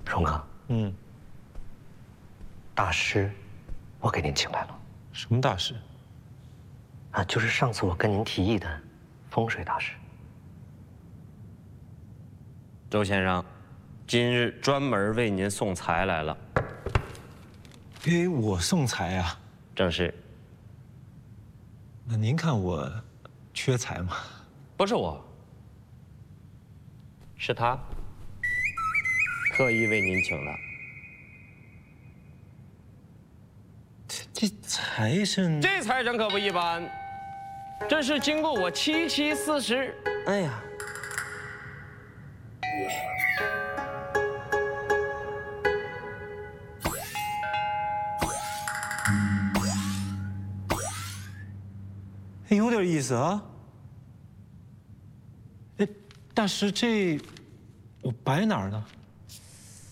荣哥，大师，我给您请来了。 什么大师？ 啊，就是上次我跟您提议的风水大师。 周先生，今日专门为您送财来了。 给我送财啊？ 正是。 那您看我缺财吗？ 不是我，是他，特意为您请的。 这财神， 这财神可不一般，这是经过我七七四十，哎呀。 有点意思啊。哎，大师，这我摆哪儿呢？